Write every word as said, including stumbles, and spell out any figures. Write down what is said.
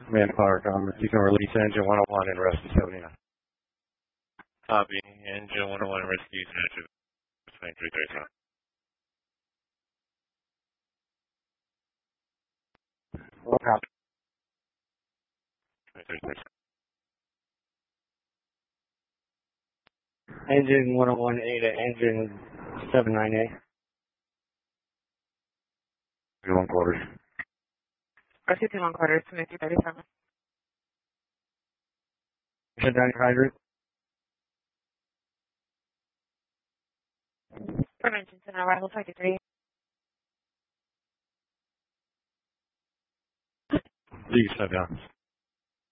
Manpower Commerce. You can release engine one oh one and rescue seventy-nine. Copy. Engine one oh one rescue engine twenty-three thirty-seven. What happened? twenty-three thirty-seven. Engine one oh one A to engine seventy-nine A. One quarters. Rescue two one quarters, twenty-three thirty-seven. Shut down your hydrant. Prevention to arrival twenty-three. You can shut down.